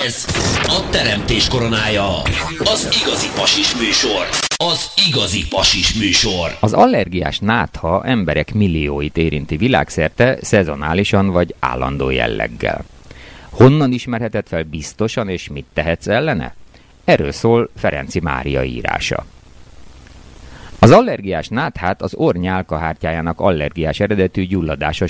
Ez a teremtés koronája. Az igazi pasis műsor. Az igazi pasis műsor. Az allergiás nátha emberek millióit érinti világszerte szezonálisan vagy állandó jelleggel. Honnan ismerheted fel biztosan, és mit tehetsz ellene? Erről szól Ferenczy Mária írása. Az allergiás náthát az orr nyálkahártyájának allergiás eredetű gyulladása